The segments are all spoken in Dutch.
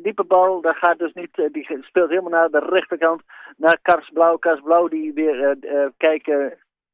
diepe bal, dat gaat dus niet, die speelt helemaal naar de rechterkant, naar Karsblauw. Karsblauw die weer kijken,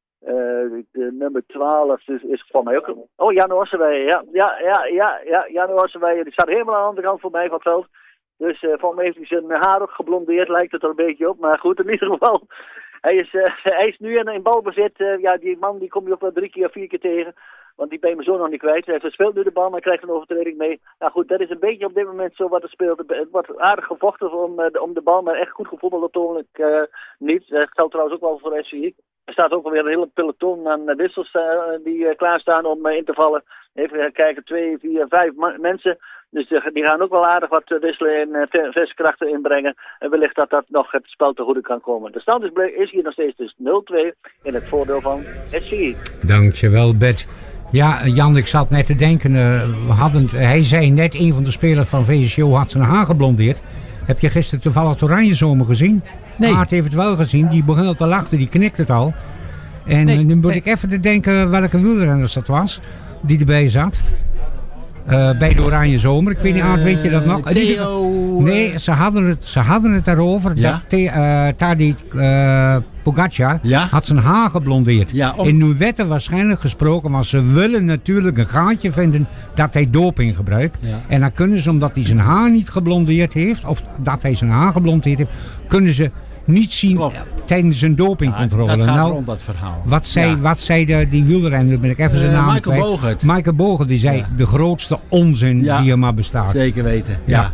de nummer 12 is voor mij ook. Oh, Jan Osseweijer, ja, Jan Osseweijer, die staat helemaal aan de andere kant voor mij van het veld. Dus voor mij heeft hij zijn haar ook geblondeerd, lijkt het er een beetje op. Maar goed, in ieder geval, hij is nu in balbezit. Die man die kom je ook wel 3 keer, 4 keer tegen. Want die ben je me zo nog niet kwijt. Hij verspeelt nu de bal, maar krijgt een overtreding mee. Nou goed, dat is een beetje op dit moment zo wat er speelt. Het wordt aardig gevochten om de bal, maar echt goed gevoetbald natuurlijk niet. Dat geldt trouwens ook wel voor SVI. Er staat ook alweer een hele peloton aan wissels die klaarstaan om in te vallen. Even kijken, 2, 4, 5 mensen. Dus die gaan ook wel aardig wat wisselen en verse krachten inbrengen. En wellicht dat nog het spel te goede kan komen. De stand is hier nog steeds dus 0-2 in het voordeel van SVI. Dankjewel, Bert. Ja, Jan, ik zat net te denken. Hij zei net, een van de spelers van VSO had zijn haar geblondeerd. Heb je gisteren toevallig Oranjezomer gezien? Nee. Aart heeft het wel gezien. Die begon al te lachen, die knikt het al. En nu moet ik even te denken welke wielrenners dat was die erbij zat. Bij de Oranjezomer. Ik weet niet, Aart, weet je dat nog? Theo... Nee, ze hadden het daarover. Ja? Dat Tadej Pogacar had zijn haar geblondeerd. Ja, In Nuette waarschijnlijk gesproken, maar ze willen natuurlijk een gaatje vinden dat hij doping gebruikt. Ja. En dan kunnen ze, omdat hij zijn haar niet geblondeerd heeft, of dat hij zijn haar geblondeerd heeft, kunnen ze niet zien tijdens een dopingcontrole. Dat gaat rond dat verhaal. Wat zei die wielrenner, ben ik even zijn naam Michael Bogert. Michael Bogert, die zei de grootste onzin die er maar bestaat. Zeker weten, ja.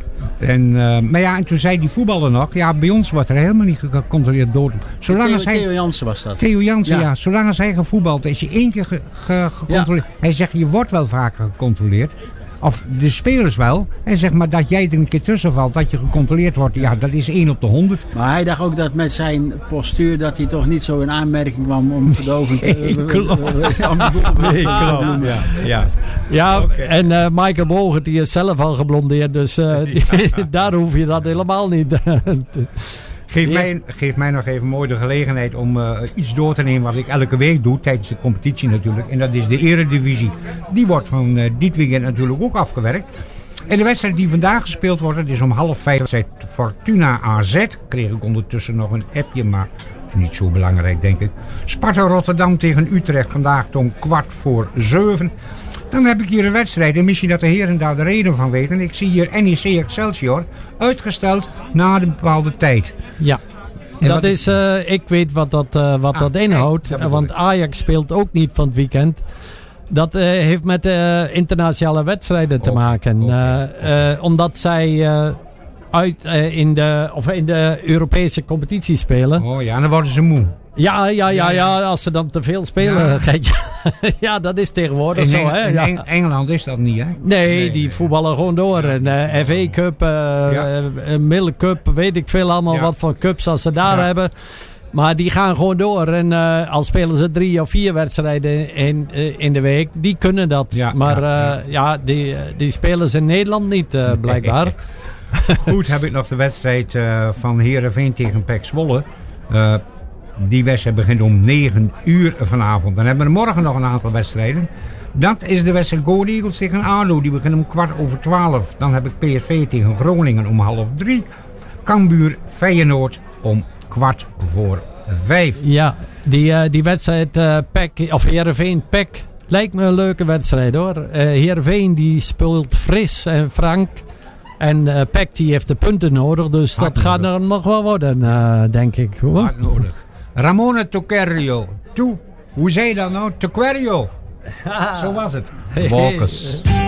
En toen zei die voetballer nog, bij ons wordt er helemaal niet gecontroleerd door. Theo Jansen was dat. Theo Jansen, zolang als hij gevoetbald is, je 1 keer gecontroleerd. Hij zegt, je wordt wel vaker gecontroleerd. Of de spelers wel. En zeg maar dat jij er een keer tussen valt, dat je gecontroleerd wordt. Ja, dat is 1 op de 100. Maar hij dacht ook dat met zijn postuur dat hij toch niet zo in aanmerking kwam om verdoving te... Nee, klopt. Ja, okay. En Michael Bogert die is zelf al geblondeerd. Dus daar hoef je dat helemaal niet te... Geef mij nog even mooi de gelegenheid om iets door te nemen wat ik elke week doe tijdens de competitie natuurlijk. En dat is de Eredivisie. Die wordt van dit weekend natuurlijk ook afgewerkt. En de wedstrijd die vandaag gespeeld wordt, is om 4:30 Fortuna AZ. Kreeg ik ondertussen nog een appje, maar niet zo belangrijk denk ik. Sparta Rotterdam tegen Utrecht vandaag om 6:15. Dan heb ik hier een wedstrijd en misschien dat de heren daar de reden van weten. Ik zie hier NEC Excelsior uitgesteld na een bepaalde tijd. Ja, en dat is, ik weet wat dat inhoudt. Want Ajax speelt ook niet van het weekend. Dat heeft met internationale wedstrijden te maken. Omdat zij in de Europese competitie spelen. Oh ja, en dan worden ze moe. Ja, als ze dan te veel spelen. Ja, dat is tegenwoordig zo. Hè? In Engeland is dat niet, hè? Nee, die voetballen gewoon door. En FA Cup, Middle Cup, weet ik veel allemaal wat voor cups als ze daar hebben. Maar die gaan gewoon door. En al spelen ze 3 of 4 wedstrijden in de week, die kunnen dat. Die spelen ze in Nederland niet, blijkbaar. Goed, heb ik nog de wedstrijd van Heerenveen tegen PEC Zwolle. Die wedstrijd begint om 9 uur vanavond. Dan hebben we morgen nog een aantal wedstrijden. Dat is de wedstrijd Go Eagles tegen ADO. Die begint om 12:15. Dan heb ik PSV tegen Groningen om 2:30. Cambuur Feyenoord om 4:45. Ja, die wedstrijd Heerenveen PEC lijkt me een leuke wedstrijd hoor. Heerenveen die speelt fris en frank. En PEC die heeft de punten nodig. Dus hard dat nodig. Gaat er nog wel worden, denk ik. Hard nodig. Ramona Toquerio. Hoe zei je dat nou? Toquerio. Zo was het. Walkers.